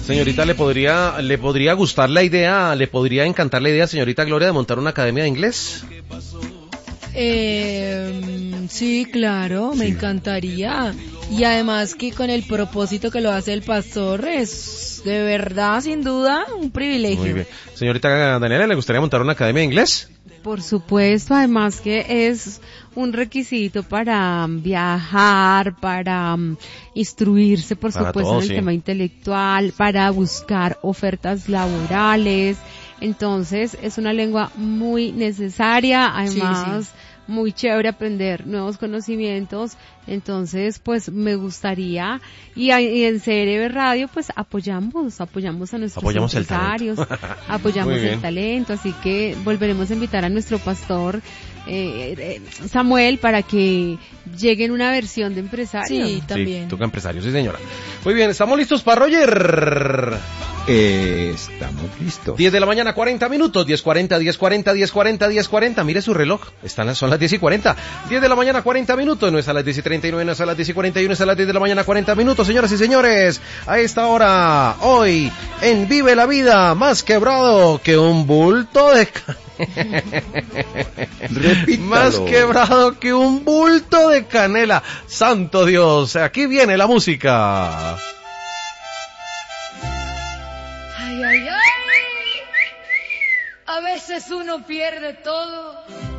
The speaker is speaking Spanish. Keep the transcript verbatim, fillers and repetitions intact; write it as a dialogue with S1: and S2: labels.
S1: Señorita, ¿le podría, le podría gustar la idea, le podría encantar la idea, señorita Gloria, de montar una academia de inglés?
S2: Eh, sí, claro, me
S1: Sí.
S2: encantaría. Y además que con el propósito que lo hace el pastor es de verdad, sin duda, un privilegio.
S1: Muy bien. Señorita Daniela, ¿le gustaría montar una academia de inglés?
S3: Por supuesto, además que es un requisito para um, viajar, para um, instruirse, por
S1: Para
S3: supuesto,
S1: todo,
S3: en el
S1: sí.
S3: tema intelectual, para buscar ofertas laborales. Entonces, es una lengua muy necesaria, además,
S2: Sí,
S3: muy chévere aprender nuevos conocimientos. Entonces, pues, me gustaría, y, a- y en C R B Radio, pues, apoyamos, apoyamos a nuestros
S1: Apoyamos el
S3: empresarios,
S1: talento.
S3: apoyamos
S1: Muy bien.
S3: el talento, así que volveremos a invitar a nuestro pastor eh, eh, Samuel para que llegue en una versión de empresario.
S2: Sí, también.
S1: Sí, toca empresario, sí señora. Muy bien, ¿estamos listos para Roger?
S4: Eh, estamos listos.
S1: diez de la mañana, cuarenta minutos, diez cuarenta, diez cuarenta, diez cuarenta, diez cuarenta, mire su reloj, están las, son las diez y cuarenta, diez de la mañana, cuarenta minutos, no es a las diez y treinta y nueve, no es a las diez y cuarenta y uno, es a las diez de la mañana, cuarenta minutos, señoras y señores, a esta hora, hoy, en Vive la Vida, más quebrado que un bulto de... ca-
S4: Repítalo.
S1: Más quebrado que un bulto de canela, santo Dios, aquí viene la música.
S2: Ay, ay, ay. A veces uno pierde todo